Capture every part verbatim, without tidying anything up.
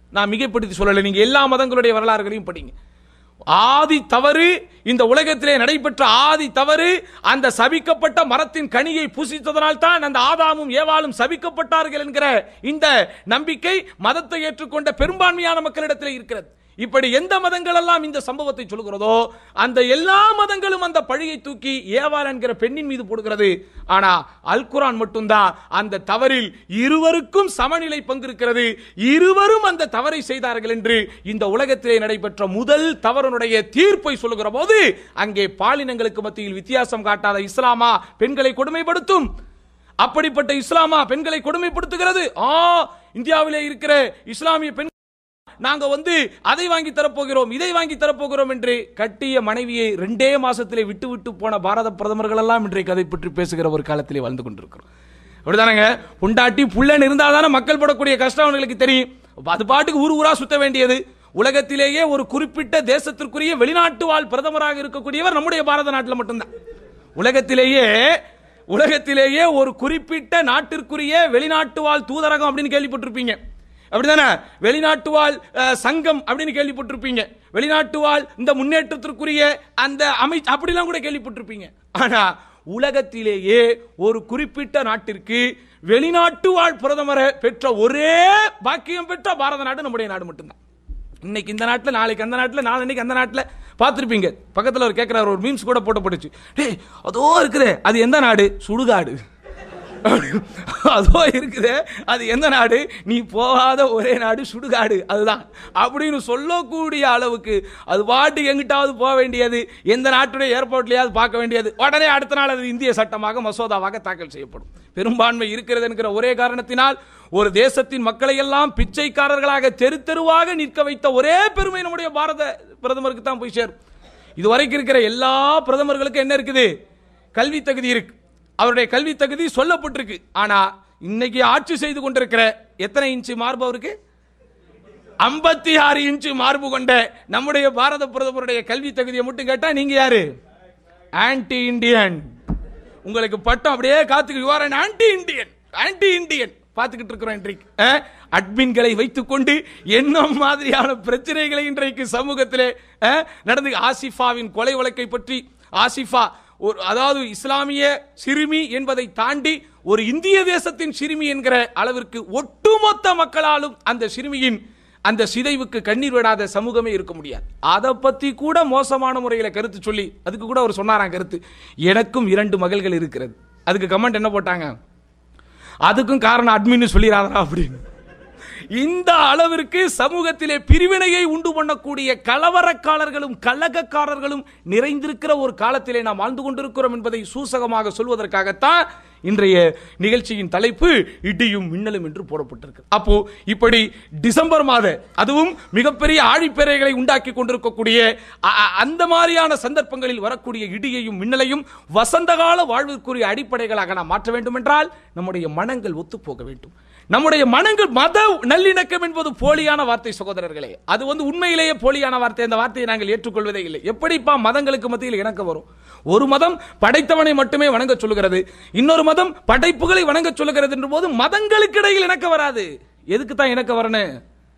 நான் மிகைப்படுத்தி சொல்லலை, நீங்க எல்லா மதங்களுடைய வரலாறுகளையும் படிங்க. ஆதி தவறு, இந்த உலகத்திலே நடைபெற்ற ஆதி தவறு, அந்த சபிக்கப்பட்ட மரத்தின் கனியை புசித்ததனால் தான் அந்த ஆதாமும் ஏவாளும் சபிக்கப்பட்டார்கள் என்கிற இந்த நம்பிக்கை மதத்தை ஏற்றுக்கொண்ட பெரும்பான்மையான மக்களிடத்தில் இருக்கிறது. இப்படி எந்த மதங்கள் எல்லாம் இந்த சம்பவத்தை சொல்கிறதோ அந்த எல்லா மதங்களும் அந்த பழியை தூக்கி ஏவாள் என்கிற பெண்ணின் மீது போடுகிறது. ஆனா அல் குர்ஆன் மட்டும்தான் அந்த தவறில் இருவருக்கும் சமநிலை பங்கு இருக்கிறது, இருவரும் அந்த தவறை செய்தார்கள் என்று இந்த உலகத்திலே நடைபெற்ற முதல் தவறுடைய தீர்ப்பை சொல்லுகிற போது அங்கே பாலினங்களுக்கு மத்தியில் வித்தியாசம் காட்டாத இஸ்லாமா பெண்களை கொடுமைப்படுத்தும்? அப்படிப்பட்ட இஸ்லாமா பெண்களை கொடுமைப்படுத்துகிறது? ஆ இந்தியாவிலே இருக்கிற இஸ்லாமிய பெண் நாங்க வந்து அதை வாங்கி தரப்போகிறோம், இதை வாங்கி தரப்போகிறோம் என்று கட்டிய மனைவியை ரெண்டே மாசத்திலே விட்டு விட்டு போன பாரத பிரதமர்கள் எல்லாம் இன்றைக்கு அதை பற்றி பேசுகிற ஒரு காலத்திலே வாழ்ந்து கொண்டிருக்கிறோம். அப்படிதானங்க? புண்டாட்டி புள்ளன் இருந்தாதானே மக்கள் படக்கூடிய கஷ்டம் அவங்களுக்கு தெரியும். அது பாட்டுக்கு ஊர் ஊரா சுத்த வேண்டியது. உலகத்திலேயே ஒரு குறிப்பிட்ட தேசத்திற்குரிய வெளிநாட்டு வாழ் பிரதமராக இருக்கக்கூடியவர் நம்முடைய பாரத நாட்டில் மட்டும்தான். உலகத்திலேயே உலகத்திலேயே ஒரு குறிப்பிட்ட நாட்டிற்குரிய வெளிநாட்டு வாழ் தூதரகம் அப்படின்னு கேள்விப்பட்டிருப்பீங்க, அப்படிதானே? வெளிநாட்டு வாழ் சங்கம் அப்படின்னு கேள்விப்பட்டிருப்பீங்க, வெளிநாட்டு வாழ் இந்த முன்னேற்றத்திற்குரிய அந்த அமைச்சு அப்படிலாம் கூட கேள்விப்பட்டிருப்பீங்க. ஆனா உலகத்திலேயே ஒரு குறிப்பிட்ட நாட்டிற்கு வெளிநாட்டு வாழ் பிரதமரை பெற்ற ஒரே பாக்கியம் பெற்ற பாரத நாடு நம்முடைய நாடு மட்டும்தான். இன்னைக்கு இந்த நாட்டில், நாளைக்கு அந்த நாட்டில், நாளைக்கு அந்த நாட்டில் பார்த்துருப்பீங்க. பக்கத்தில் ஒரு கேட்கிறார், ஒரு மீம்ஸ் கூட போட்டப்பட்டுச்சு, டேய் அதோ இருக்குது அது எந்த நாடு? சுடுகாடு. அதோ இருக்குது அது எந்த நாடு? நீ போகாத ஒரே நாடு சுடுகாடு, அதுதான் அப்படின்னு சொல்லக்கூடிய அளவுக்கு அது பாட்டு எங்கிட்டாவது போக வேண்டியது, எந்த நாட்டுடைய ஏர்போர்ட்லயாவது பார்க்க வேண்டியது, உடனே அடுத்த நாள் அது இந்திய சட்டமாக மசோதாவாக தாக்கல் செய்யப்படும். பெரும்பான்மை இருக்கிறது என்கிற ஒரே காரணத்தினால் ஒரு தேசத்தின் மக்களை எல்லாம் பிச்சைக்காரர்களாக தெரு தெருவாக நிற்க வைத்த ஒரே பெருமை நம்முடைய பாரத பிரதமருக்கு தான் போய் சேரும். இதுவரைக்கும் இருக்கிற எல்லா பிரதமர்களுக்கும் என்ன இருக்குது? கல்வி தகுதி இருக்கு, அவருடைய கல்வி தகுதி சொல்லப்பட்டிருக்கு. ஆனா இன்னைக்கு ஆட்சி செய்து கொண்டிருக்கிற எத்தனை இன்ச்சு மார்பு அவருக்கு? ஐம்பத்தி ஆறு இன்ச்சு மார்பு கொண்ட நம்முடைய பாரத பிரதமருடைய கல்வி தகுதியை மட்டும் கேட்டா நீங்க யாரு? Anti Indian. உங்களுக்கு பட்டம் அப்படியே காத்துக்கு, you are an anti Indian, anti Indian பார்த்துக்கிட்டு இருக்கிறோம். இன்றைக்கு அட்மின்களை வைத்துக் கொண்டு என்ன மாதிரியான பிரச்சனைகளை இன்றைக்கு சமூகத்திலே நடந்து, ஆசிஃபாவின் கொலை வழக்கை பற்றி, ஆசிஃபா ஒரு அதாவது இஸ்லாமிய சிறுமி என்பதை தாண்டி ஒரு இந்திய தேசத்தின் சிறுமி என்கிற அளவிற்கு ஒட்டுமொத்த மக்களாலும் அந்த சிறுமியின் அந்த சிதைவுக்கு கண்ணீர் விடாத சமூகமே இருக்க முடியாது. அதை பத்தி கூட மோசமான முறையில் கருத்து சொல்லி, அதுக்கு கூட அவர் சொன்னாராம் கருத்து, எனக்கும் இரண்டு மகள்கள் இருக்கிறது. அதுக்கு கமெண்ட் என்ன போட்டாங்க? அதுக்கும் காரணம் அட்மின் சொல்லிடாதா அப்படின்னு. இந்த அளவிற்கு சமூகத்திலே பிரிவினையை உண்டு பண்ணக்கூடிய கலவரக்காரர்களும் கலகக்காரர்களும் நிறைந்திருக்கிற ஒரு காலத்திலே நாம் வாழ்ந்து கொண்டிருக்கிறோம் என்பதை சூசகமாக சொல்வதற்காகத்தான் இன்றைய நிகழ்ச்சியின் தலைப்பு இடியும் மின்னலும் என்று போடப்பட்டிருக்கு. அப்போ இப்படி டிசம்பர் மாத அதுவும் மிகப்பெரிய ஆழிப்பேரைகளை உண்டாக்கி கொண்டிருக்கக்கூடிய அந்த மாதிரியான சந்தர்ப்பங்களில் வரக்கூடிய இடியையும் மின்னலையும் வசந்த கால வாழ்விற்குரிய அடிப்படைகளாக நாம் மாற்ற வேண்டும் என்றால் நம்முடைய மனங்கள் ஒத்து போக வேண்டும். நம்முடைய மனங்கள், மத நல்லிணக்கம் என்பது போலியான வார்த்தை சகோதரர்களே, அது வந்து உண்மையிலேயே போலியான வார்த்தை. அந்த வார்த்தையை நாங்கள் ஏற்றுக்கொள்வதே இல்லை. எப்படிப்பா மதங்களுக்கு மத்தியில் இணக்கம் வரும்? ஒரு மதம் படைத்தவனை மட்டுமே வணங்க சொல்லுகிறது, இன்னொரு மதம் படைப்புகளை வணங்க சொல்லுகிறது என்ற போது மதங்களுக்கு இடையில் இணக்கம் வராது. எதுக்கு தான் இணக்கம் வரணும்?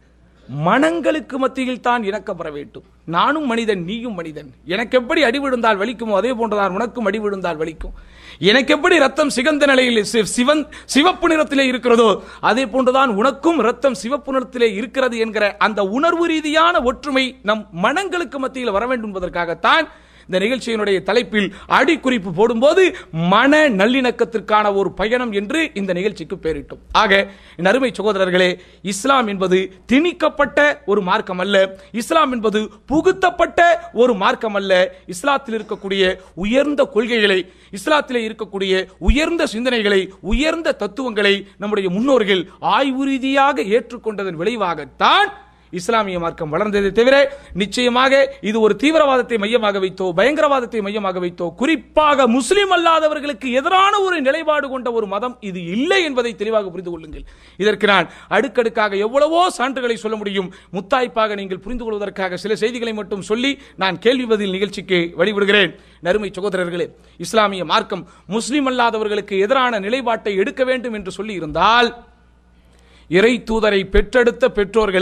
மனங்களுக்கு மத்தியில் தான் இணக்கம் வர வேண்டும். நானும் மனிதன், நீயும் மனிதன். எனக்கு எப்படி அடி விழுந்தால் வலிக்குமோ அதே போன்றுதான் உனக்கும் அடி விழுந்தால் வலிக்கும். எனக்கு எப்படி ரத்தம் சிவந்த நிலையில் சிவன் சிவப்பு நிறத்திலே இருக்கிறதோ அதே போன்றுதான் உனக்கும் ரத்தம் சிவப்பு நிறத்திலே இருக்கிறது என்கிற அந்த உணர்வு ரீதியான ஒற்றுமை நம் மனங்களுக்கு மத்தியில் வர வேண்டும் என்பதற்காகத்தான் இந்த நிகழ்ச்சியினுடைய தலைப்பில் அடிக்குறிப்பு போடும்போது மன நல்லிணக்கத்திற்கான ஒரு பயணம் என்று இந்த நிகழ்ச்சிக்கு பெயரிட்டோம். ஆக என் அருமை சகோதரர்களே, இஸ்லாம் என்பது திணிக்கப்பட்ட ஒரு மார்க்கம் அல்ல, இஸ்லாம் என்பது புகுத்தப்பட்ட ஒரு மார்க்கம் அல்ல. இஸ்லாத்தில் இருக்கக்கூடிய உயர்ந்த கொள்கைகளை, இஸ்லாத்திலே இருக்கக்கூடிய உயர்ந்த சிந்தனைகளை, உயர்ந்த தத்துவங்களை நம்முடைய முன்னோர்கள் ஆய்வு ரீதியாக ஏற்றுக்கொண்டதன் விளைவாகத்தான் இஸ்லாமிய மார்க்கம் வளர்ந்ததை தவிர நிச்சயமாக இது ஒரு தீவிரவாதத்தை மையமாக வைத்தோ பயங்கரவாதத்தை மையமாக வைத்தோ குறிப்பாக முஸ்லிம் அல்லாதவர்களுக்கு எதிரான ஒரு நிலைப்பாடு கொண்ட ஒரு மதம் இது இல்லை என்பதை தெளிவாக புரிந்து கொள்ளுங்கள். இதற்கு நான் அடுக்கடுக்காக எவ்வளவோ சான்றுகளை சொல்ல முடியும். முத்தாய்ப்பாக நீங்கள் புரிந்து கொள்வதற்காக சில செய்திகளை மட்டும் சொல்லி நான் கேள்வி பதில் நிகழ்ச்சிக்கு வழிவிடுகிறேன். நறுமை சகோதரர்களே, இஸ்லாமிய மார்க்கம் முஸ்லிம் அல்லாதவர்களுக்கு எதிரான நிலைப்பாட்டை எடுக்க வேண்டும் என்று சொல்லி இருந்தால் இறை தூதரை பெற்றெடுத்த பெற்றோர்கள்